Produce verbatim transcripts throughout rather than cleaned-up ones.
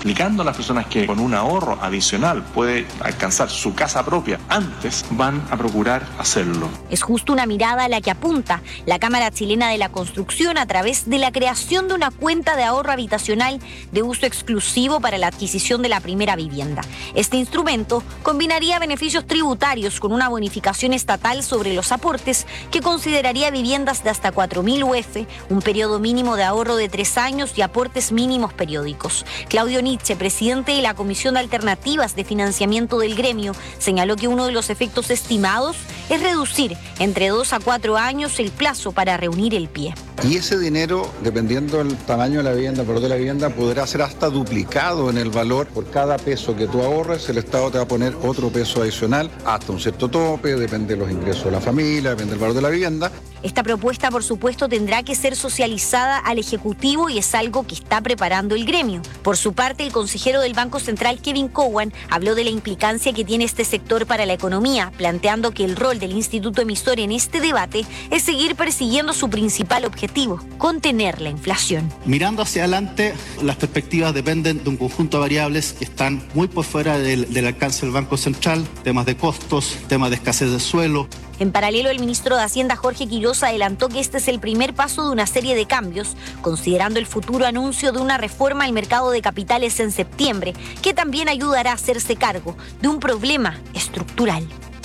explicando a las personas que con un ahorro adicional puede alcanzar su casa propia antes, van a procurar hacerlo. Es justo una mirada a la que apunta la Cámara Chilena de la Construcción a través de la creación de una cuenta de ahorro habitacional de uso exclusivo para la adquisición de la primera vivienda. Este instrumento combinaría beneficios tributarios con una bonificación estatal sobre los aportes que consideraría viviendas de hasta cuatro mil U F, un periodo mínimo de ahorro de tres años y aportes mínimos periódicos. Claudio Nietzsche, presidente de la Comisión de Alternativas de Financiamiento del gremio, señaló que uno de los efectos estimados es reducir entre dos a cuatro años el plazo para reunir el pie. Y ese dinero, dependiendo del tamaño de la vivienda, el valor de la vivienda, podrá ser hasta duplicado en el valor. Por cada peso que tú ahorres, el Estado te va a poner otro peso adicional hasta un cierto tope, depende de los ingresos de la familia, depende del valor de la vivienda. Esta propuesta, por supuesto, tendrá que ser socializada al Ejecutivo y es algo que está preparando el gremio. Por su parte, el consejero del Banco Central, Kevin Cowan, habló de la implicancia que tiene este sector para la economía, planteando que el rol del Instituto Emisor en este debate es seguir persiguiendo su principal objetivo, contener la inflación. Mirando hacia adelante, las perspectivas dependen de un conjunto de variables que están muy por fuera del, del alcance del Banco Central, temas de costos, temas de escasez de suelo. En paralelo, el ministro de Hacienda, Jorge Quiroz, adelantó que este es el primer paso de una serie de cambios, considerando el futuro anuncio de una reforma al mercado de capitales en septiembre, que también ayudará a hacerse cargo de un problema estructural.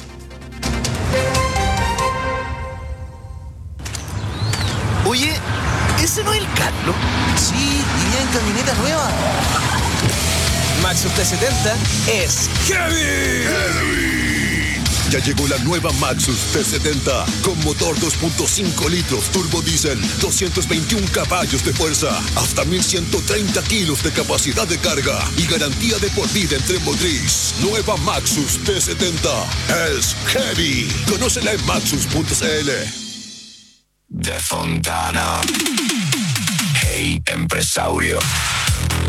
Oye, ¿ese no es el Carlos? Sí, iría en camioneta nueva. Maxus T setenta es heavy. Heavy. Ya llegó la nueva Maxus T setenta con motor dos punto cinco litros turbo diésel, doscientos veintiún caballos de fuerza, hasta mil ciento treinta kilos de capacidad de carga y garantía de por vida entre motriz. Nueva Maxus T setenta es heavy. Conócela en maxus punto c l. De Fontana. Hey, empresario.